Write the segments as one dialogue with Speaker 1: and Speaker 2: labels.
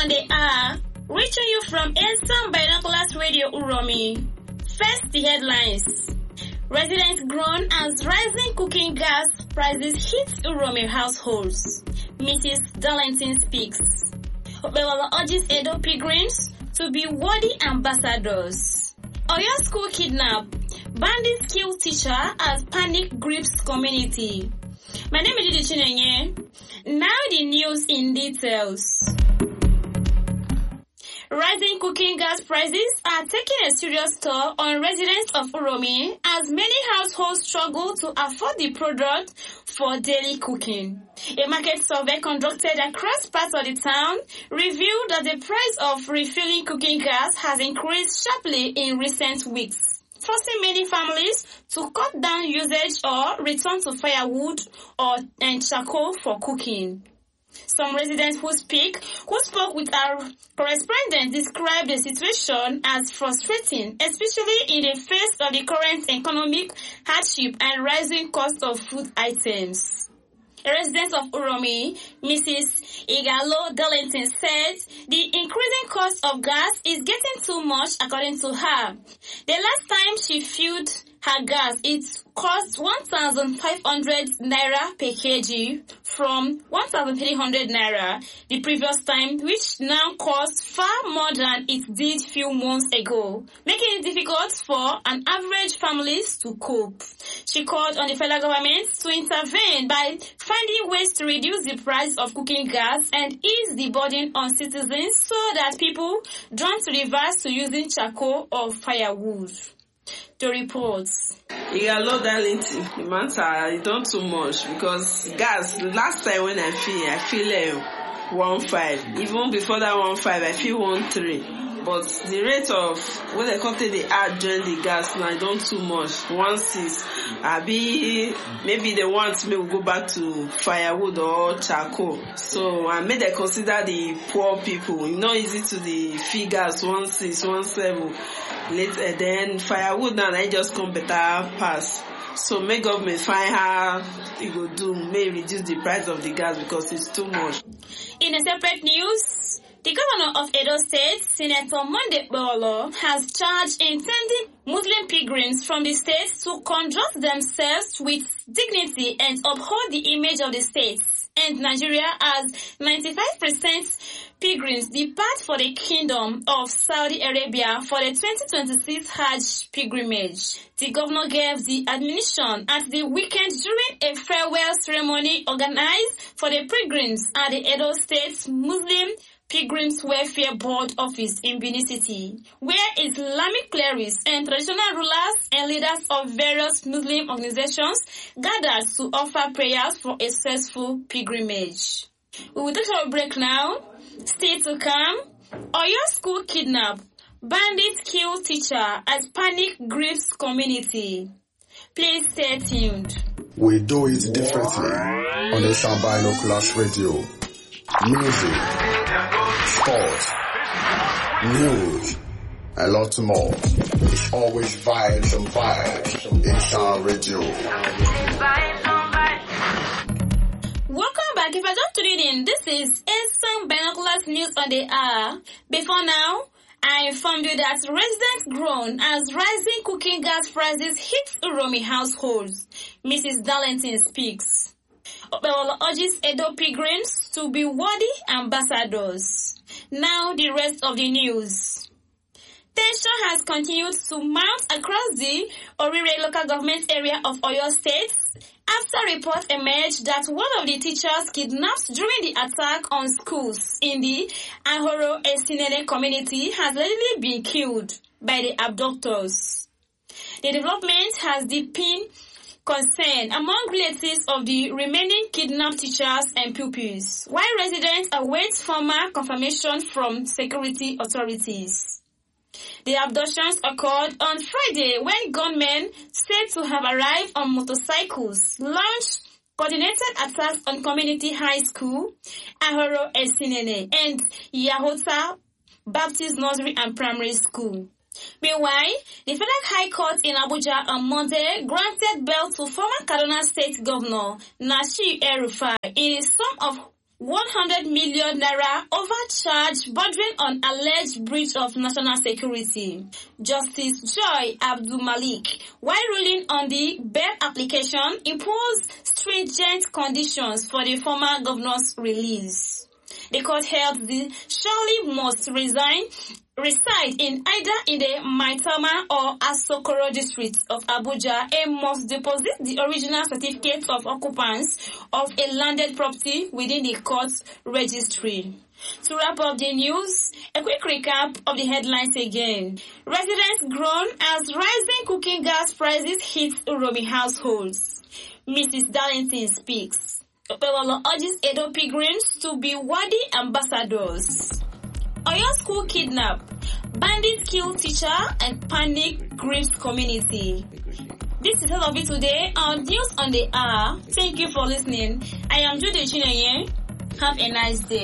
Speaker 1: on the hour, reaching you from Eastern Binoculars Radio Uromi. First, the headlines. Residents groan as rising cooking gas prices hit Uromi households. Mrs. Darlington speaks. Obewolo urges Edo pilgrims to be worthy ambassadors. Oyo school kidnap. Bandits kill teacher as panic grips community. My name is Didi Chinenye. Now the news in details. Rising cooking gas prices are taking a serious toll on residents of Uromi as many households struggle to afford the product for daily cooking. A market survey conducted across parts of the town revealed that the price of refilling cooking gas has increased sharply in recent weeks, forcing many families to cut down usage or return to firewood and charcoal for cooking. Some residents who spoke with our correspondent described the situation as frustrating, especially in the face of the current economic hardship and rising cost of food items. A resident of Uromi, Mrs. Igalo Darlington, said the increasing cost of gas is getting too much according to her. The last time she filled her gas, it cost 1,500 naira per kg from 1,300 naira the previous time, which now costs far more than it did few months ago, making it difficult for an average families to cope. She called on the federal government to intervene by finding ways to reduce the price of cooking gas and ease the burden on citizens so that people don't reverse to using charcoal or firewood. The reports.
Speaker 2: Igalo Darlington, the matter is done too much because gas, last time when I feel 1.5. Even before that 1.5, I feel 1.3. But the rate of what they call the add join the gas now done too much. 1.6. Maybe they want me to go back to firewood or charcoal. So I made them consider the poor people. It's not easy to the figures 1.6, 1.7. Later then firewood now I just come better pass. So may government find how it will do, may reduce the price of the gas because it's too much.
Speaker 1: In a separate news, the governor of Edo State, Senator Monday Bolo, has charged intending Muslim pilgrims from the state to conduct themselves with dignity and uphold the image of the state. And Nigeria, as 95% pilgrims depart for the Kingdom of Saudi Arabia for the 2026 Hajj pilgrimage. The governor gave the admonition at the weekend during a farewell ceremony organized for the pilgrims at the Edo State Muslim Pilgrims Welfare Board office in Benin City, where Islamic clerics and traditional rulers and leaders of various Muslim organizations gathered to offer prayers for a successful pilgrimage. We will take a break now. Stay to come. Oyo school kidnap. Bandits kill teacher as panic grips community. Please stay tuned.
Speaker 3: We do it differently on Eastern Binoculars Radio. Music, sports, news, a lot more. It's always vibes and vibes. Eastern Radio.
Speaker 1: Welcome back. If I just tuned in, this is Eastern Binoculars News on the hour. Before now, I informed you that residents groan as rising cooking gas prices hit Uromi households. Mrs. Darlington speaks. Obewolo urges Edo pilgrims to be worthy ambassadors. Now the rest of the news. Tension has continued to mount across the Orire local government area of Oyo State after reports emerged that one of the teachers kidnapped during the attack on schools in the Ahoro Esinene community has already been killed by the abductors. The development has deepened concern among relatives of the remaining kidnapped teachers and pupils, while residents await formal confirmation from security authorities. The abductions occurred on Friday when gunmen said to have arrived on motorcycles launched coordinated attacks on Community High School, Ahoro Esinene, and Yahota Baptist Nursery and Primary School. Meanwhile, the Federal High Court in Abuja on Monday granted bail to former Kaduna State Governor Nasir El-Rufai in the sum of 100 million naira overcharge bordering on alleged breach of national security. Justice Joy Abdul Malik, while ruling on the bail application, imposed stringent conditions for the former governor's release. The court held the Shirley must reside in either in the Maitama or Asokoro districts of Abuja and must deposit the original certificate of occupants of a landed property within the court's registry. To wrap up the news, a quick recap of the headlines again. Residents groan as rising cooking gas prices hit Uromi households. Mrs. Darlington speaks. Opewolo urges Edo pilgrims to be worthy ambassadors. Oyo school kidnap. Bandits kill teacher and panic grieves community. This is all of it today on News on the Hour. Thank you for listening. I am Judy Chinenye. Have a nice day.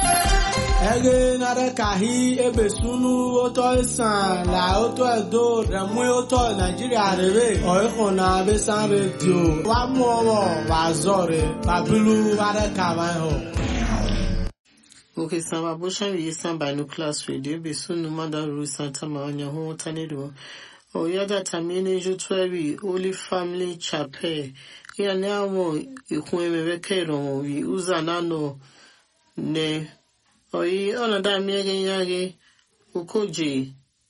Speaker 4: Ege nare kahi ebesunu oto isan la oto edo remu oto Nigeria rebe oiko na besan radio wa mu owo wa zore babilu ware kawan ho.
Speaker 5: Okay, Samba Bushan is by Nucleus Radio, Besunu Mother Ru Santa Maria Ho Tanedo. Oyada Tamini Jutwebi, Holy Family Chapel. Here now, Ikweme Vekero, we Uzanano Ne. Oyi Onada Miaganyagi, Ukoji,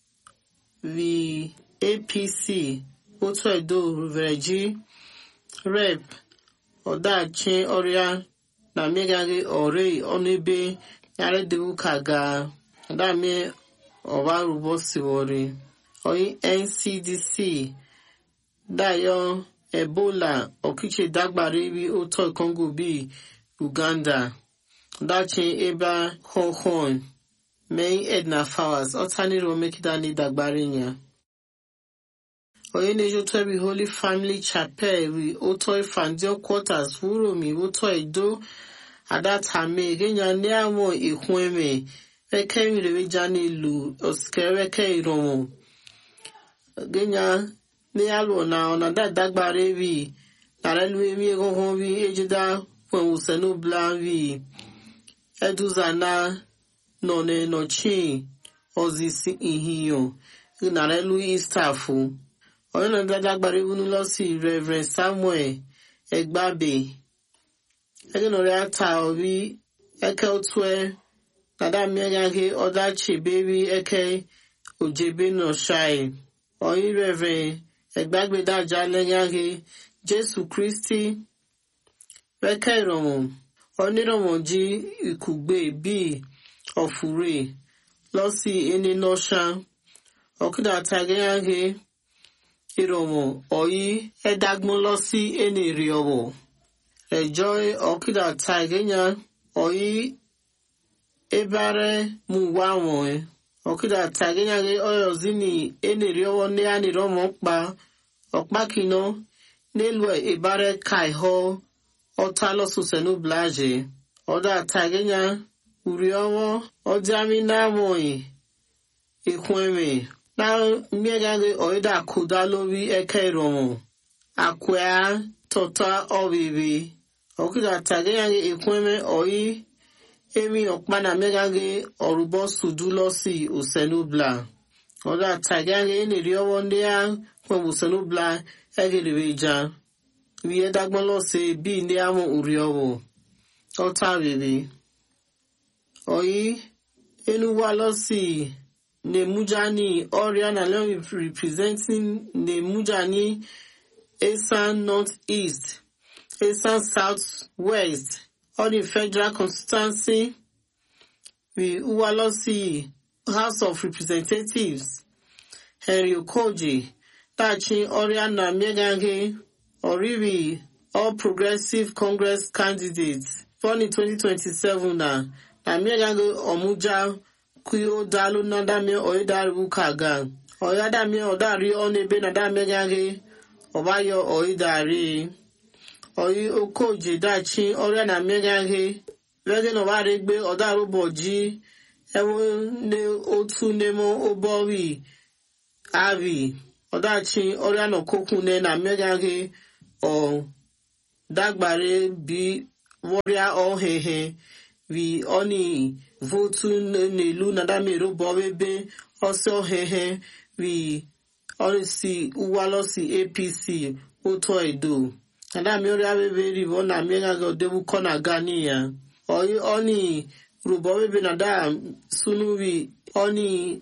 Speaker 5: the APC, Otwedo, Vergi, Rep, Oda Chain Oria, Na Megagi Ore, Onebe, Yare de Ukaga, Dame, Owa Rubosi Wori. Oyi NCDC, Dayo, Ebola, Okiche Dagbaribi, Oto Congo B, Uganda, Dachi Eba Hon, May Edna Fowers, Otani Romekidani Dagbarinya. Oyi Nejo Twebi Holy Family Chapel, we Oto Fandio Quarters, Uromi, Oto Edo, Adatame, Genya Neamo, Ikweme, Eke Revijani Lu, Oskere Romo. Genya Nealo na Onada Dagbarevi, Narelwe Honvi, Ejida, Usenu Blavi, Eduzana, None Nochi, Ozisi Ihio, Narelu Istafu. Onada Dagbarevunulosi, Reverend Samuel, Egbabe. Egenoreata Obi, Ekeltwe, Nada Megagi, Odachi Baby, Eke, Ojebe no Shai. Oyi Reverend Egbagbe Daja Lenyage Jesu Christi Weke Romo Oniromo Ji Ikugbe Bi Ofure Losi Eni Nosha Okida Tagenyage Iromo Oyi Edagmo Losi Eni Riobo Rejoy Okida Tagenya Oyi Ebare Muwamoe Okida Tagenyage Oyozini Eniriowo ne aniromo Okpakino Nelwe Ebare Kaiho Otalo Susenu Blaje Oda Tagenya Uriowo Odiamina Moi Ikweme Na Miegage Oida Kudalobi Ekeiromo Akwea Tota Obibi Okida Tagenyage Ikweme Oyi Emi Okpana Megage Orubo Sudulosi Usenubla. Oda Tagange in the Riowondea when Usenubla Egiriveja. We had Dagmolose be in the Amo Uriovo. Otavivi. Oi Enuwalosi Nemujani Oriana Lemi representing Nemujani Esan Northeast, Esan Southwest. On the federal constituency, the Uwalosi House of Representatives, Henry Okoji, Tachi Oriana Megange, Oribi, All Progressive Congress candidates, born in 2027 na Megange Omuja, Kuyo Dalu Nadame Oidaru Kaga, Oyadame Odari Onebe Nadamegange, Obayo Oidari. Oyi Okoji Dachi Oriana Megange Vegen of Aregbe Odaruboji Ewo ne Otu Nemo Obowi Avi Odachi Oriana Kokune na Megange O Dagbare Bi warrior ohehe vi oni votu n'elu nadamero bọwebe ọsọ ohehe vi olisi uwalosi APC oto edo nadamero abebe rivo na mienga godebu kona gani ya oni rubọwebe nada sunuvi oni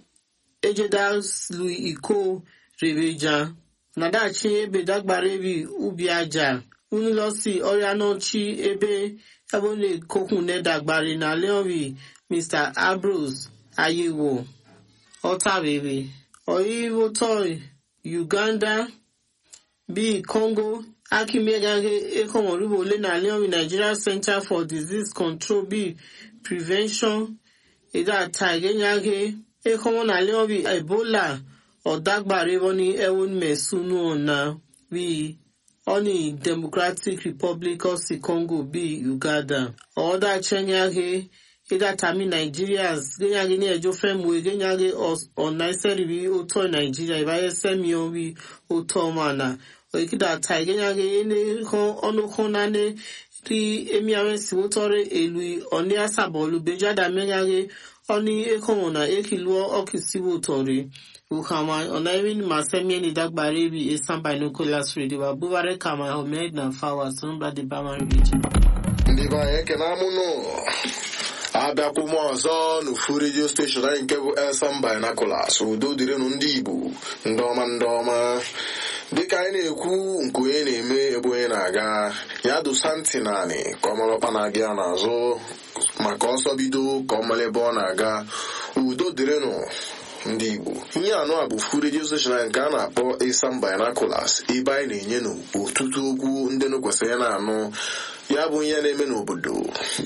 Speaker 5: ejedas lui iko reveja nada chi ebe dagbarevi ubi aja unilosi orianochi ebe ebole kokune dagbare na leovi Mr. Ambrose Ayewo Otabebe Oyiwo Toy Uganda B Congo Akimegage Ekomoribo Le na leovi Nigeria Center for Disease Control B Prevention Ida Taigenyage Ekomo na leovi Ebola Odagbare Boni Ewon Mesunu na B Oni Democratic Republic of the Congo B Uganda. Oda Chenyage Ida Tami Nigerians Genyage ni ejo femwe Genyage on naiseri bi oto Nigeria ibaye semio bi oto mana. Oikida tai Genyage ene ono konane ri emiawe si otore elui oni asabolu bejada menyage oni ekomona ekiluo okisiwo otore. Ukama onaimin masemie ni dagbare bi Eastern Binoculars Radio abuvare kama homed na fawa sombra de Bama region.
Speaker 3: Ndiba yeke na muno abịakwụmọ ọzọ n'ofu radio station anyị nke bụ Eastern Binoculars udo dịrị ndị Igbo ndị ọma dịka anyị na-ekwu nke onye na-eme ebe onye na-aga ya dosa ntị naanị ka ọ mara ọkpa na-aga ya n'azụ maka ọsọ bido ka ọ mara ebe ọ na-aga udo dịrịnụ ndị Igbo. Ihe anọ a bụ fu radio station nke a na-akpọ Eastern Binoculars ebe anyị na-enye n'ọtụtụ okwu ndị kwesịrị na-anụ ya bụ ihe na-eme n'obodo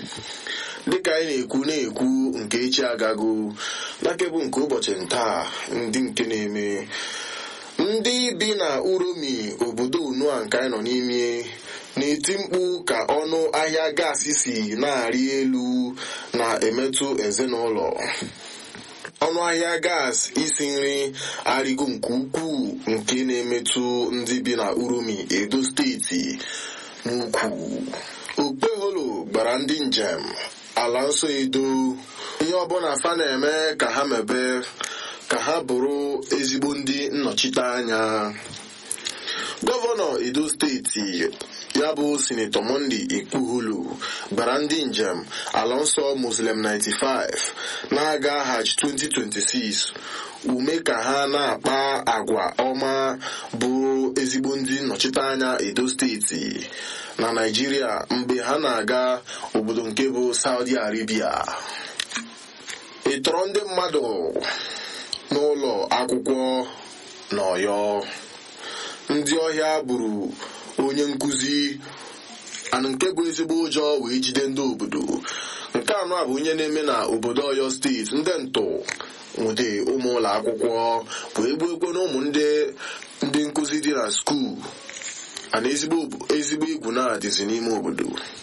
Speaker 3: dịka anyị na-ekwu nke echi agago nakebụ nke ụbọchị ntaa ndị nke na-eme ndị bi na Uromi obodo Unua nke anyị nọ n'ime na-eti mkpu ka ọnụ ahịa gaasị si na-arị elu na-emetụ ezinụlọ. Ọnụ ahịa gas isi nri arịgo nke ukwuu nke na-emetụ ndị bi na Uromi Edo steeti n'ukwu. Okpeholo gbara ndị njem ala nsọ Edo ihe ọbụla fa na-eme ka ha mebe ka ha bụrụ ezigbo ndị nnọchite anya. Gọvanọ Edo steeti ya bụ Sinetọ Monday Ekpugholo gbara ndị njem ala nsọ Muslim 95 na-aga Hajj 2026 ume ka ha na-akpa agwa ọma bụrụ ezigbo ndị nnọchite anya Edo steeti na Nigeria mgbe ha na-aga obodo nke bụ Saudi Arabia. Ịtọrọ ndị mmadụ n'ụlọ akwụkwọ n'Ọyọ. Ndị ọhịa gburu onye nkụzi nke bụ ezigbo ụjọ wee jide ndị obodo. Nke anọ a bụ onye na-eme na obodo Ọyọ steeti ndị ntụ nwude ụmụ ụlọ akwụkwọ wee gbuo na ụmụ ndị nkụzi dị na skuul ana ezigbo egwu na-adịzi n'ime obodo.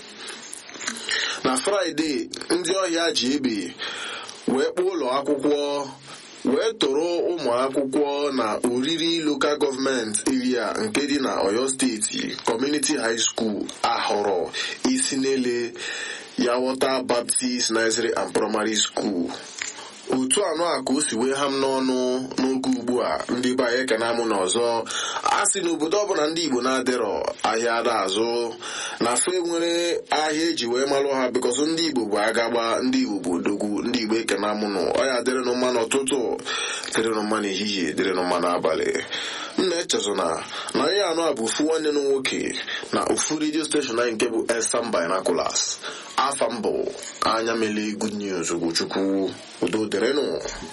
Speaker 3: Na Fraịde ndị ọhịa ji egbe wee kpọọ ụlọ akwụkwọ wee tụrụ ụmụ akwụkwọ na Oriri Local Government Area nke dị na Ọyọ steeti Community High School ahọrọ isi n'ele Yawọta Baptist Nursery and Primary School. Otu anọ a ka o si wee ha m n'ọnụ n'oge ugbu a ndị be anyị ka na-amụ n'ọzọ a sị n'obodo ọbụla ndị Igbo na-adịrọ ahịa ada azụ na fe nwere ahịa eji wee malụ ha bikọsọ ndị Igbo bụ agagba ndị Igbo bụ odogwu ndị Igbo eke na-amụ nụ ọya dịrịnụ mma n'ụtụtụ dịrịnụ mma n'ehihie dịrịnụ mma n'abalị. Nna echezona na ihe anọ a bụ ofu nwanne n nwoke na ofu radio station anyị nke bụ Eastern Binoculars. Afa mbụ anya mele good news Ugochukwu udo dịrịnụ.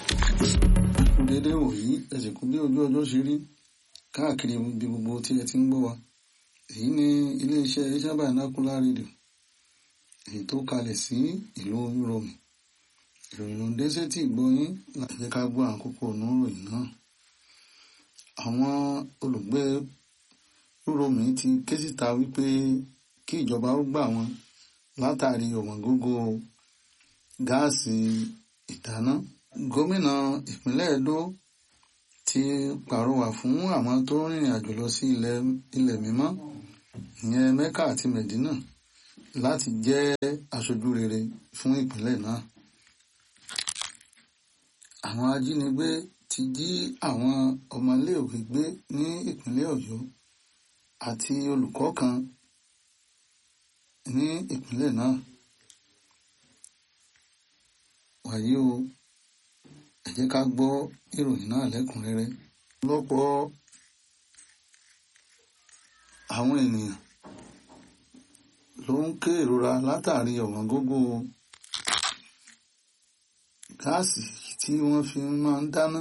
Speaker 6: Dédé wòyí ẹ̀sìnkú bí ojú ọjọ́ ṣe rí káàkiri ibi gbogbo tí ẹ ti ń gbọ́ wa. Èyí ni iléeṣẹ́ Eastern Binocular Radio èyí tó kalẹ̀ sí ìlú Uromi. Ìròyìn ló ń dé sétí ìgbọ́yín láti jẹ́ ká gbọ́ àkókò oníròyìn náà. Àwọn olùgbé Uromi ti ké síta wípé kí ìjọba ó gbà wọ́n látàrí ọ̀wọ́ngógó gáàsì ìdáná. Gómìnà ìpínlẹ̀ Edo ti pàrọwà fún àwọn tó rìnrìn àjò lọ sí ilẹ̀ mímọ́ ìyẹn Mẹ́kà àti Mẹ̀dínà láti jẹ́ aṣojú rere fún ìpínlẹ̀ náà. Àwọn ajínigbé ti jí àwọn ọmọléèwé gbé ní ìpínlẹ̀ Ọ̀yọ́ àti olùkọ́ kan ní ìpínlẹ̀ náà. Wàyí o, ẹ jẹ́ ká gbọ́ ìròyìn náà lẹ́kùnrẹ́rẹ́. Lọ́pọ̀ àwọn ènìyàn ló ń ké ìrora látàrí ọ̀wọ́n gógó gáàsì tí wọ́n fi máa ń dáná.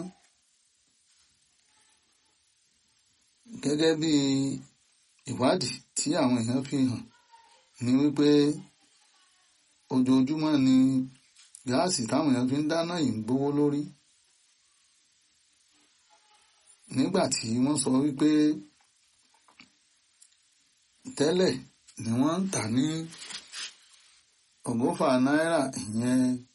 Speaker 6: Gẹ́gẹ́ bí ìwádìí tí àwọn èèyàn fi hàn ní wípé ojoojúmọ́ ni gáàsì táwọn èèyàn fi ń dáná yìí ń gbówó lórí. Nígbà tí wọ́n sọ wípé tẹ́lẹ̀ ni wọ́n ń tà ní ọgọ́fà náírà, ìyẹn